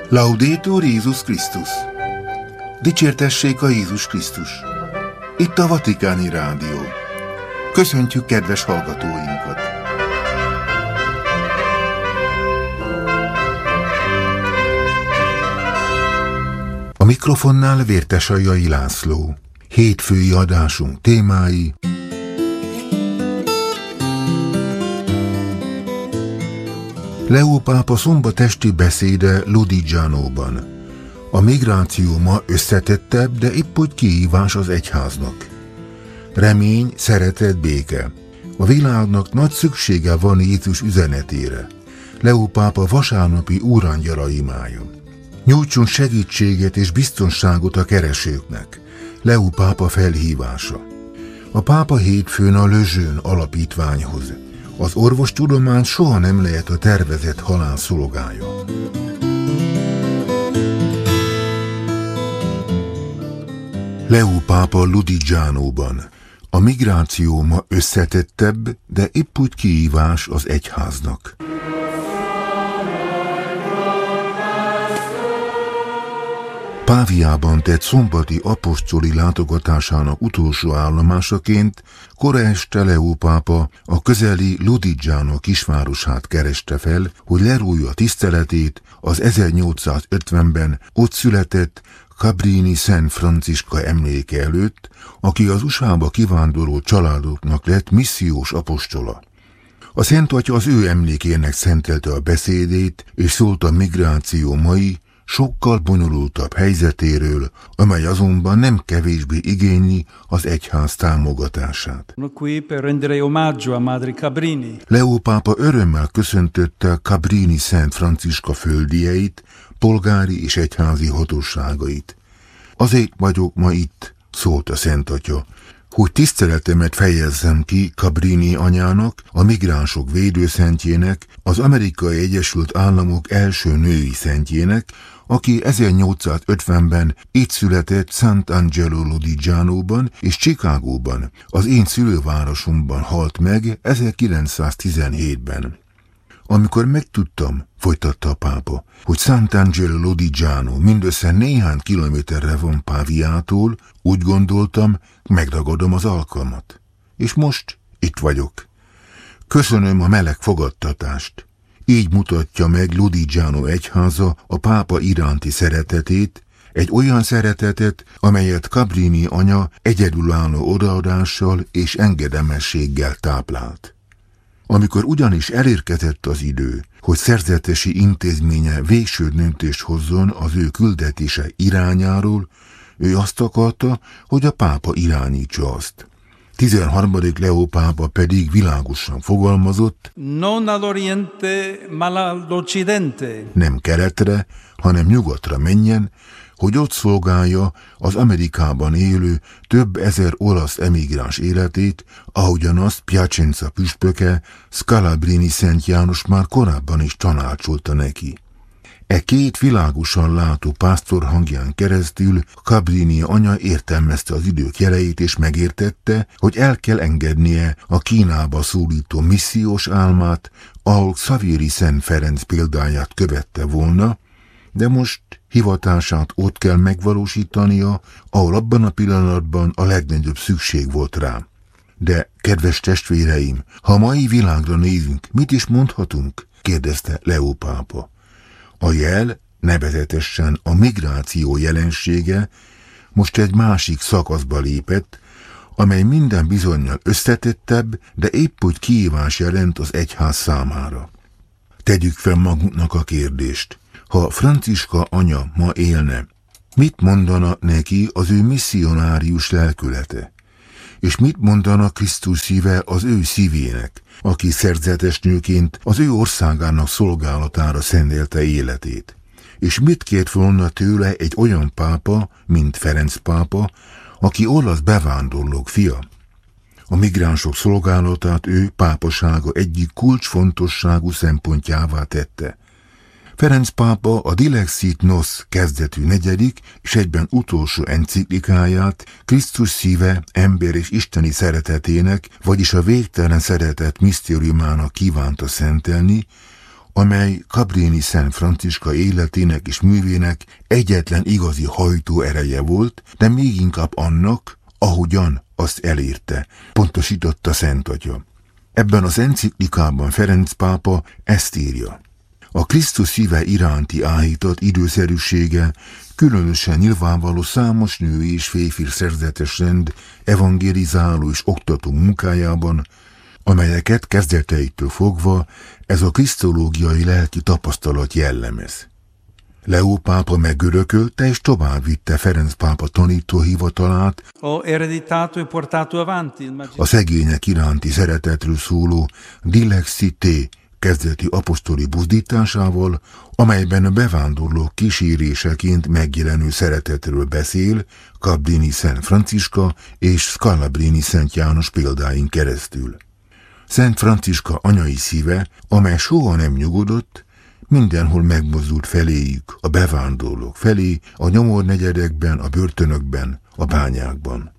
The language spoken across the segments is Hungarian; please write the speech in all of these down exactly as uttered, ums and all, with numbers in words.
Laudetur Jézus Krisztus! Dicsértessék a Jézus Krisztus! Itt a Vatikáni Rádió. Köszöntjük kedves hallgatóinkat! A mikrofonnál Vértesajai László. Hétfői adásunk témái: Leó pápa szombatesti beszéde Lodigianóban. A migráció ma összetettebb, de épp hogy kihívás az egyháznak. Remény, szeretet, béke. A világnak nagy szüksége van Jézus üzenetére. Leó pápa vasárnapi úrangyala imája. Nyújtson segítséget és biztonságot a keresőknek. Leó pápa felhívása. A pápa hétfőn a Lejeune alapítványhoz. Az orvostudomány soha nem lehet a tervezett halál szolgája. Leó pápa Lodigianóban. A migráció ma összetettebb, de épp úgy kihívás az egyháznak. Páviában tett szombati apostoli látogatásának utolsó állomásaként kora este Leó pápa a közeli Lodigiano kisvárosát kereste fel, hogy lerújja tiszteletét az ezernyolcszázötvenben ott született Cabrini Szent Franciska emléke előtt, aki az u es á-ba kivándorló családoknak lett missziós apostola. A Szent Atya az ő emlékének szentelte a beszédét, és szólt a migráció mai, sokkal bonyolultabb helyzetéről, amely azonban nem kevésbé igényli az egyház támogatását. Leó pápa örömmel köszöntötte Cabrini Szent Franciska földieit, polgári és egyházi hatóságait. Azért vagyok ma itt, szólt a Szent Atya, hogy tiszteletemet fejezzem ki Cabrini anyának, a migránsok védőszentjének, az Amerikai Egyesült Államok első női szentjének, aki ezernyolcszázötvenben itt született Sant'Angelo Lodigianóban és Chicagóban, az én szülővárosomban halt meg ezerkilencszáztizenhétben. Amikor megtudtam, folytatta a pápa, hogy Sant'Angelo Lodigiano mindössze néhány kilométerre van Páviától, úgy gondoltam, megragadom az alkalmat. És most itt vagyok. Köszönöm a meleg fogadtatást. Így mutatja meg Lodigiano egyháza a pápa iránti szeretetét, egy olyan szeretetet, amelyet Cabrini anya egyedülálló odaadással és engedelmességgel táplált. Amikor ugyanis elérkezett az idő, hogy szerzetesi intézménye végső döntést hozzon az ő küldetése irányáról, ő azt akarta, hogy a pápa irányítsa azt. tizenharmadik Leó pápa pedig világosan fogalmazott: Non ad oriente, ma ad occidente. Nem keletre, hanem nyugatra menjen, hogy ott szolgálja az Amerikában élő több ezer olasz emigráns életét, ahogyan azt Piacenza püspöke, Scalabrini Szent János már korábban is tanácsolta neki. E két világosan látó pásztor hangján keresztül Cabrini anya értelmezte az idők jeleit és megértette, hogy el kell engednie a Kínába szólító missziós álmát, ahol Xavieri Szent Ferenc példáját követte volna, de most hivatását ott kell megvalósítania, ahol abban a pillanatban a legnagyobb szükség volt rá. De, kedves testvéreim, ha a mai világra nézünk, mit is mondhatunk? Kérdezte Leó pápa. A jel, nevezetesen a migráció jelensége most egy másik szakaszba lépett, amely minden bizonnyal összetettebb, de épp úgy kihívás jelent az egyház számára. Tegyük fel magunknak a kérdést. Ha Franciska anya ma élne, mit mondana neki az ő misszionárius lelkülete? És mit mondana Krisztus szíve az ő szívének, aki szerzetes nőként az ő országának szolgálatára szentelte életét? És mit kért volna tőle egy olyan pápa, mint Ferenc pápa, aki olasz bevándorlók fia? A migránsok szolgálatát ő pápasága egyik kulcsfontosságú szempontjává tette. Ferenc pápa a Dilexit Nos kezdetű negyedik és egyben utolsó enciklikáját Krisztus szíve, ember és isteni szeretetének, vagyis a végtelen szeretet misztériumának kívánta szentelni, amely Cabrini Szent Franciska életének és művének egyetlen igazi hajtó ereje volt, de még inkább annak, ahogyan azt elérte, pontosította Szent Atya. Ebben az enciklikában Ferenc pápa ezt írja: a Krisztus szíve iránti áhított időszerűsége különösen nyilvánvaló számos női és férfi szerzetes rend evangelizáló és oktató munkájában, amelyeket kezdeteitől fogva ez a krisztológiai lelki tapasztalat jellemez. Leó pápa megörökölte és továbbvitte Ferenc pápa tanítóhivatalát, a szegények iránti szeretetről szóló Dilexi Te kezdeti apostoli buzdításával, amelyben a bevándorlók kíséréseként megjelenő szeretetről beszél Cabrini Szent Franciska és Scalabrini Szent János példáin keresztül. Szent Franciska anyai szíve, amely soha nem nyugodott, mindenhol megmozdult feléjük, a bevándorlók felé, a nyomornegyedekben, a börtönökben, a bányákban.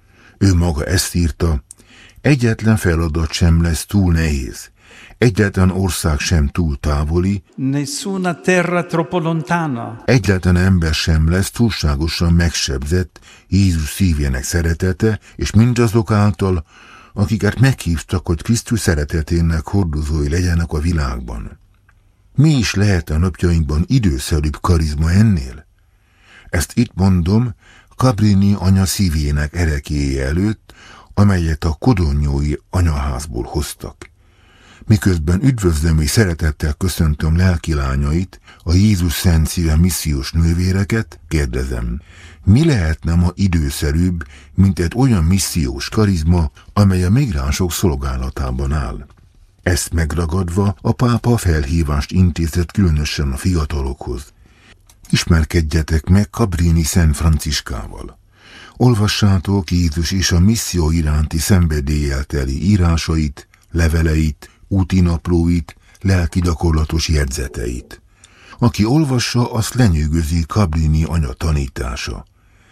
Ő maga ezt írta: egyetlen feladat sem lesz túl nehéz, egyetlen ország sem túl távoli, nessuna terra troppo lontana. Egyetlen ember sem lesz túlságosan megsebzett Jézus szívének szeretete, és mindazok által, akiket meghívtak, hogy Krisztus szeretetének hordozói legyenek a világban. Mi is lehet a napjainkban időszerűbb karizma ennél? Ezt itt mondom Cabrini anya szívének erekéje előtt, amelyet a kodonyói anyaházból hoztak. Miközben üdvözlöm és szeretettel köszöntöm lelkilányait, a Jézus Szent Szíve missziós nővéreket, kérdezem, mi lehetne ma időszerűbb, mint egy olyan missziós karizma, amely a migránsok szolgálatában áll? Ezt megragadva a pápa felhívást intézett különösen a fiatalokhoz. Ismerkedjetek meg Cabrini Szent Franciskával. Olvassátok Jézus és a misszió iránti szenvedéllyel teli írásait, leveleit, útinaplóit, lelki gyakorlatos jegyzeteit. Aki olvassa, azt lenyűgözi Cabrini anya tanítása.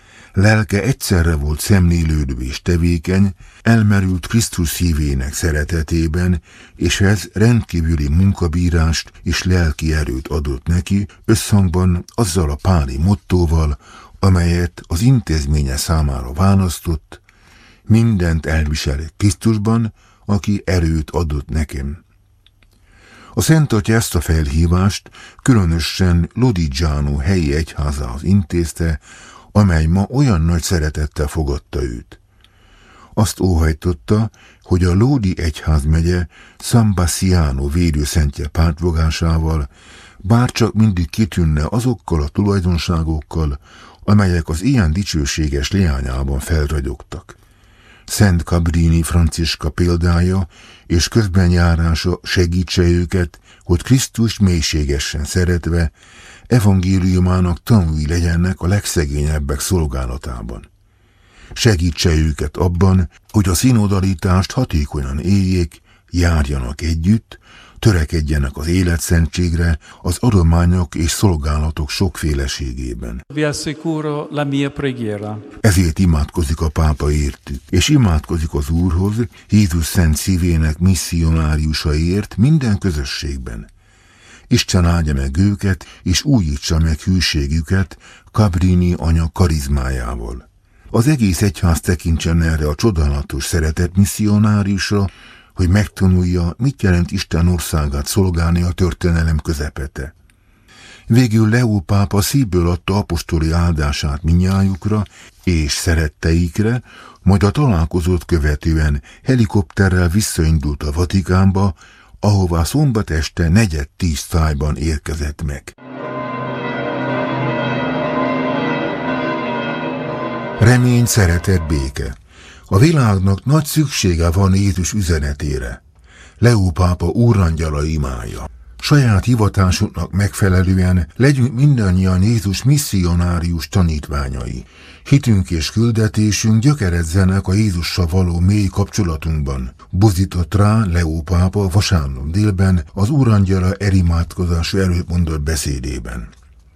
Lelke egyszerre volt szemlélődő és tevékeny, elmerült Krisztus szívének szeretetében, és ez rendkívüli munkabírást és lelki erőt adott neki, összhangban azzal a páli mottóval, amelyet az intézménye számára választott: mindent elviselek Krisztusban, aki erőt adott nekem. A Szent Atya ezt a felhívást különösen Lodigiano helyi egyházához intézte, amely ma olyan nagy szeretettel fogadta őt. Azt óhajtotta, hogy a Lodi egyházmegye San Bassiano védőszentje pártfogásával bárcsak mindig kitűnne azokkal a tulajdonságokkal, amelyek az ilyen dicsőséges leányában felragyogtak. Szent Cabrini Franciska példája és közbenjárása segítse őket, hogy Krisztust mélységesen szeretve evangéliumának tanúi legyenek a legszegényebbek szolgálatában. Segítse őket abban, hogy a szinodalitást hatékonyan éljék, járjanak együtt, törekedjenek az életszentségre, az adományok és szolgálatok sokféleségében. Vi assicuro la mia preghiera. Ezért imádkozik a pápa értük, és imádkozik az Úrhoz, Jézus Szent Szívének misszionáriusaiért minden közösségben. Isten áldja meg őket, és újítsa meg hűségüket Cabrini anya karizmájával. Az egész egyház tekintsen erre a csodálatos szeretett misszionáriusra, hogy megtanulja, mit jelent Isten országát szolgálni a történelem közepete. Végül Leó pápa szívből adta apostoli áldását mindnyájukra és szeretteikre, majd a találkozót követően helikopterrel visszaindult a Vatikánba, ahová szombat este negyed tíz tájban érkezett meg. Remény, szeretet, béke. A világnak nagy szüksége van Jézus üzenetére. Leó pápa úrangyala imája. Saját hivatásunknak megfelelően legyünk mindannyian Jézus misszionárius tanítványai. Hitünk és küldetésünk gyökerezzenek a Jézussal való mély kapcsolatunkban. Buzdított rá Leó pápa vasárnap délben az úrangyala elimádkozású előtt mondott beszédében.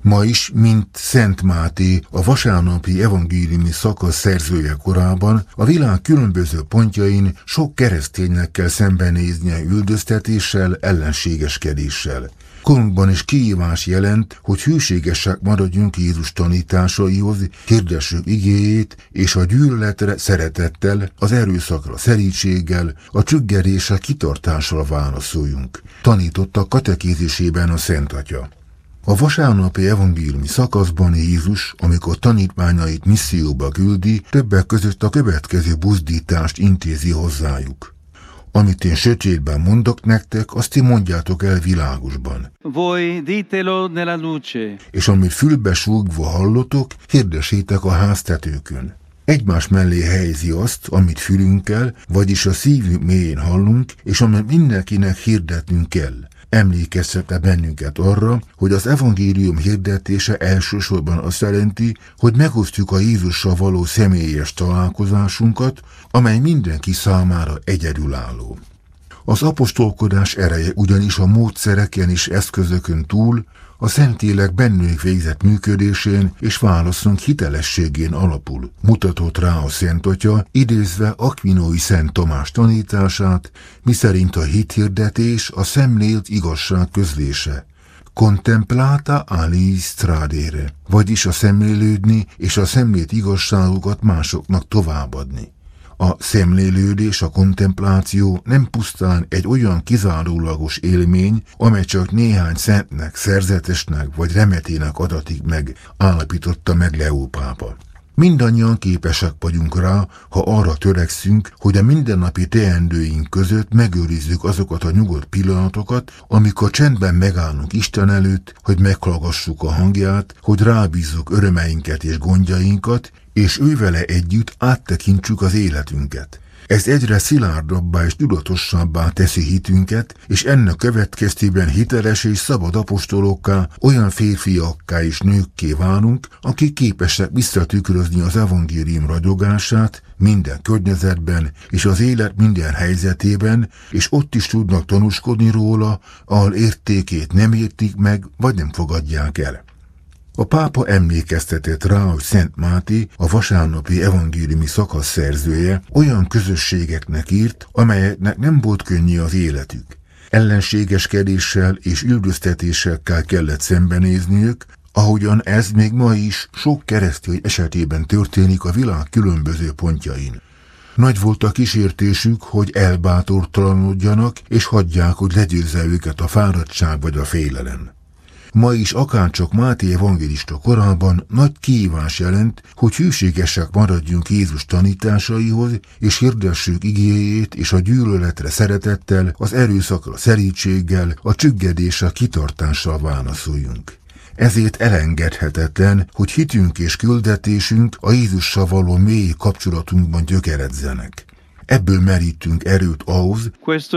Ma is, mint Szent Máté, a vasárnapi evangéliumi szakasz szerzője korában, a világ különböző pontjain sok kereszténynek kell szembenéznie üldöztetéssel, ellenségeskedéssel. Korunkban is kihívás jelent, hogy hűségesek maradjunk Jézus tanításaihoz, hirdessük igéjét, és a gyűlöletre szeretettel, az erőszakra szerítséggel, a csüggedésre kitartással válaszoljunk, tanította katekézisében a Szent Atya. A vasárnapi evangéliumi szakaszban Jézus, amikor tanítványait misszióba küldi, többek között a következő buzdítást intézi hozzájuk. Amit én sötétben mondok nektek, azt ti mondjátok el világosban. Voi ditelo nella luce. És amit fülbe súgva hallotok, hirdessétek a háztetőkön. Egymás mellé helyezi azt, amit fülünkkel, vagyis a szívünk mélyén hallunk, és amit mindenkinek hirdetnünk kell. Emlékeztette bennünket arra, hogy az evangélium hirdetése elsősorban azt jelenti, hogy megosztjuk a Jézussal való személyes találkozásunkat, amely mindenki számára egyedülálló. Az apostolkodás ereje ugyanis a módszereken és eszközökön túl a Szentlélek bennünk végzett működésén és válaszunk hitelességén alapul, mutatott rá a Szent Atya, idézve Akvinói Szent Tamás tanítását, miszerint a hithirdetés a szemlélt igazság közlése. Contemplata ali stradere, vagyis a szemlélődni és a szemlélt igazságokat másoknak továbbadni. A szemlélődés, a kontempláció nem pusztán egy olyan kizárólagos élmény, amely csak néhány szentnek, szerzetesnek vagy remetének adatik meg, állapította meg Leó pápa. Mindannyian képesek vagyunk rá, ha arra törekszünk, hogy a mindennapi teendőink között megőrizzük azokat a nyugodt pillanatokat, amikor csendben megállunk Isten előtt, hogy meghallgassuk a hangját, hogy rábízzuk örömeinket és gondjainkat, és ővele együtt áttekintsük az életünket. Ez egyre szilárdabbá és tudatosabbá teszi hitünket, és ennek következtében hiteles és szabad apostolokká, olyan férfiakká és nőkké válunk, akik képesek visszatükrözni az evangélium ragyogását minden környezetben és az élet minden helyzetében, és ott is tudnak tanúskodni róla, ahol értékét nem értik meg, vagy nem fogadják el. A pápa emlékeztetett rá, hogy Szent Máté, a vasárnapi evangéliumi szakasz szerzője, olyan közösségeknek írt, amelyeknek nem volt könnyű az életük. Ellenségeskedéssel és üldöztetésekkel kellett szembenézniük, ahogyan ez még ma is sok keresztény esetében történik a világ különböző pontjain. Nagy volt a kísértésük, hogy elbátortalanodjanak, és hagyják, hogy legyőzze őket a fáradtság vagy a félelem. Ma is akárcsak Máté evangélista korában nagy kihívás jelent, hogy hűségesek maradjunk Jézus tanításaihoz, és hirdessük igéjét, és a gyűlöletre szeretettel, az erőszakra szerítséggel, a csüggedésre kitartással válaszoljunk. Ezért elengedhetetlen, hogy hitünk és küldetésünk a Jézussal való mély kapcsolatunkban gyökeredzenek. Ebből merítünk erőt ahhoz,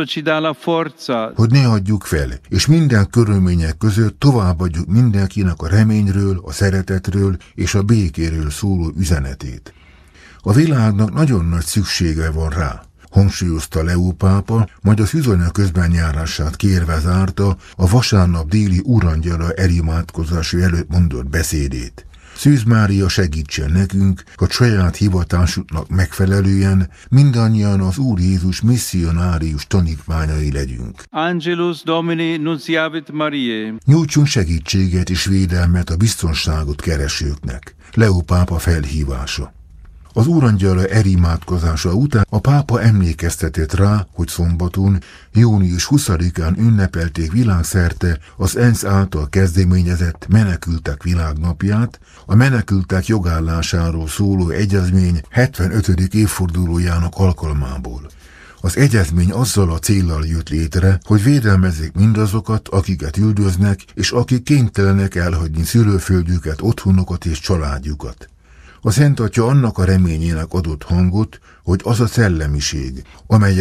hogy ne hagyjuk fel, és minden körülmények között továbbadjuk mindenkinek a reményről, a szeretetről és a békéről szóló üzenetét. A világnak nagyon nagy szüksége van rá, hangsúlyozta Leó pápa, majd az üzenet közben járását kérve zárta a vasárnap déli Urangyala elimádkozása előtt mondott beszédét. Szűz Mária segítsen nekünk, hogy saját hivatásuknak megfelelően mindannyian az Úr Jézus misszionárius tanítványai legyünk. Angelus Domini nunciavit Mariae. Nyújtsunk segítséget és védelmet a biztonságot keresőknek. Leó pápa felhívása. Az Úrangyala elimádkozása után a pápa emlékeztetett rá, hogy szombaton, június huszadikán ünnepelték világszerte az ENSZ által kezdeményezett Menekültek Világnapját, a menekültek jogállásáról szóló egyezmény hetvenötödik évfordulójának alkalmából. Az egyezmény azzal a céllal jött létre, hogy védelmezzék mindazokat, akiket üldöznek, és akik kénytelenek elhagyni szülőföldjüket, otthonukat és családjukat. A Szent Atya annak a reményének adott hangot, hogy az a szellemiség, amely